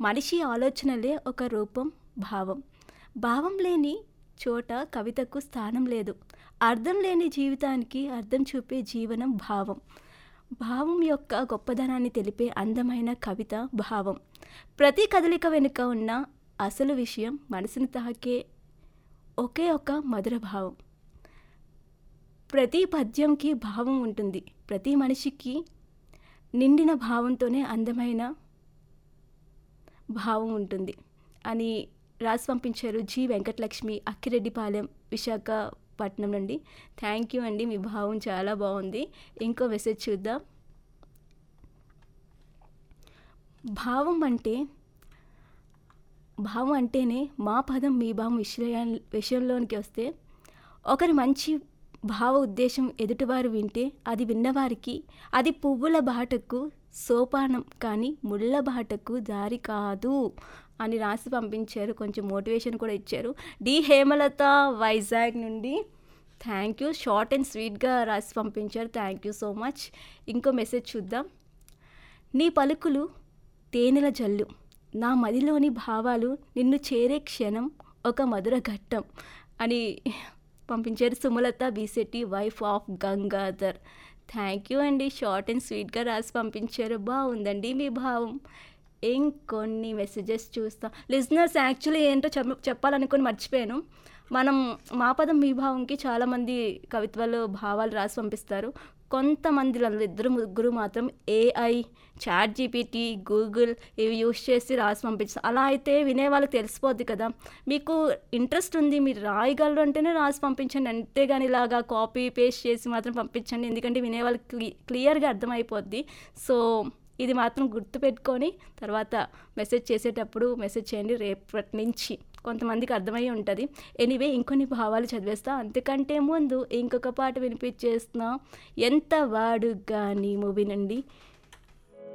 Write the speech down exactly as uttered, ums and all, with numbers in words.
మనిషి ఆలోచనలే ఒక రూపం, భావం. భావం లేని చోట కవితకు స్థానం లేదు. అర్థం లేని జీవితానికి అర్థం చూపే జీవనం భావం. భావం యొక్క గొప్పదనాన్ని తెలిపే అందమైన కవిత భావం. ప్రతి కదలిక వెనుక ఉన్న అసలు విషయం మనసును తాకే ఒకే ఒక మధుర భావం. ప్రతి పద్యంకి భావం ఉంటుంది. ప్రతి మనిషికి నిండిన భావంతోనే అందమైన భావం ఉంటుంది అని రాసి పంపించారు జి వెంకటలక్ష్మి, అక్కిరెడ్డిపాలెం, విశాఖపట్నం నుండి. థ్యాంక్ యూ అండి, మీ భావం చాలా బాగుంది. ఇంకో మెసేజ్ చూద్దాం. భావం అంటే భావం అంటేనే మా పదం మీ భావం విషయ విషయంలోనికి వస్తే ఒకరి మంచి భావ ఉద్దేశం ఎదుటివారు వింటే అది విన్నవారికి అది పువ్వుల బాటకు సోపానం కానీ ముళ్ళ బాటకు దారి కాదు అని రాసి పంపించారు. కొంచెం మోటివేషన్ కూడా ఇచ్చారు. డి హేమలత, వైజాగ్ నుండి. థ్యాంక్ యూ, షార్ట్ అండ్ స్వీట్గా రాసి పంపించారు. Thank you so much. ఇంకో మెసేజ్ చూద్దాం. నీ పలుకులు తేనెల జల్లు, నా మదిలోని భావాలు నిన్ను చేరే క్షణం ఒక మధుర ఘట్టం అని పంపించారు. Sumalatha Beesetti, wife of Gangadhar. Thank you అండి, షార్ట్ అండ్ స్వీట్గా రాసి పంపించారు. బాగుందండి మీ భావం. ఇంకొన్ని మెసేజెస్ చూస్తాం. లిజనర్స్, యాక్చువల్లీ ఏంటో చెప్ చెప్పాలనుకుని మర్చిపోయాను. మనం మా పదం మీ భావంకి చాలామంది కవిత్వాలు భావాలు రాసి పంపిస్తారు. కొంతమందిలో ఇద్దరు ముగ్గురు మాత్రం ఏఐ, చాట్ జీపీటీ, గూగుల్ ఇవి యూస్ చేసి రాసి పంపిస్తారు. అలా అయితే వినే వాళ్ళకి తెలిసిపోద్ది కదా. మీకు ఇంట్రెస్ట్ ఉంది, మీరు రాయగలరు అంటేనే రాసి పంపించండి, అంతేగాని ఇలాగా కాపీ పేస్ట్ చేసి మాత్రం పంపించండి. ఎందుకంటే వినే వాళ్ళకి క్లి క్లియర్గా అర్థమైపోద్ది. సో ఇది మాత్రం గుర్తుపెట్టుకొని తర్వాత మెసేజ్ చేసేటప్పుడు మెసేజ్ చేయండి. రేపటి నుంచి కొంతమందికి అర్థమయ్యి ఉంటుంది. ఎనీవే, ఇంకొన్ని భావాలు చదివేస్తా. అంతకంటే ముందు ఇంకొక పాట వినిపించేస్తున్నా. ఎంత వాడు కానీ మూవీ నుండి